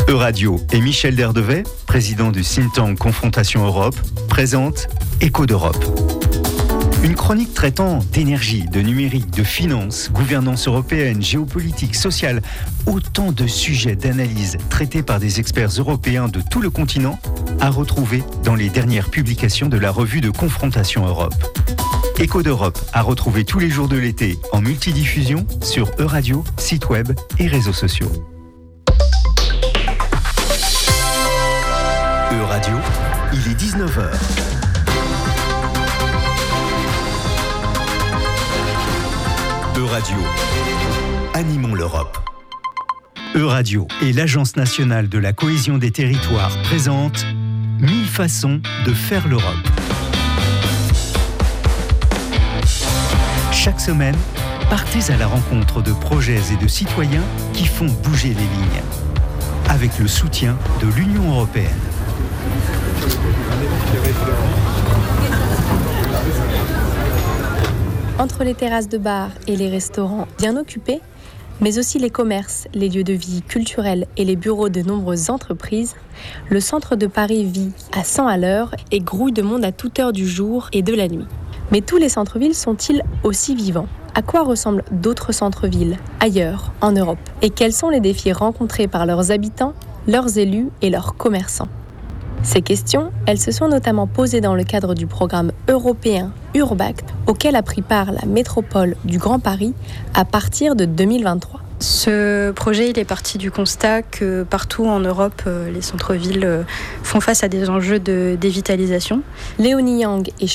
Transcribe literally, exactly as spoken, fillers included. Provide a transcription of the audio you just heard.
Euradio et Michel Derdevet, président du think tank Confrontation Europe, présentent Écho d'Europe. Une chronique traitant d'énergie, de numérique, de finances, gouvernance européenne, géopolitique, sociale, autant de sujets d'analyse traités par des experts européens de tout le continent, à retrouver dans les dernières publications de la revue de Confrontation Europe. Écho d'Europe à retrouver tous les jours de l'été en multidiffusion sur Euradio, site web et réseaux sociaux. Euradio, il est dix-neuf heures. Euradio, animons l'Europe. Euradio et l'Agence nationale de la cohésion des territoires présentent mille façons de faire l'Europe. Chaque semaine, partez à la rencontre de projets et de citoyens qui font bouger les lignes, avec le soutien de l'Union européenne. Entre les terrasses de bar et les restaurants bien occupés, mais aussi les commerces, les lieux de vie culturels et les bureaux de nombreuses entreprises, le centre de Paris vit à cent à l'heure et grouille de monde à toute heure du jour et de la nuit. Mais tous les centres-villes sont-ils aussi vivants ? À quoi ressemblent d'autres centres-villes, ailleurs, en Europe ? Et quels sont les défis rencontrés par leurs habitants, leurs élus et leurs commerçants ? Ces questions, elles se sont notamment posées dans le cadre du programme européen Urbact, auquel a pris part la métropole du Grand Paris à partir de deux mille vingt-trois. Ce projet, il est parti du constat que partout en Europe, les centres-villes font face à des enjeux de dévitalisation. Léonie Yang est